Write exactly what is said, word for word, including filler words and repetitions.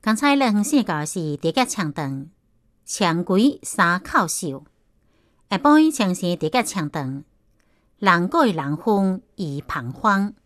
刚才咱分析到是地脚长长，长规三口秀，下晡枪声地脚长长，人过人风易彷徨。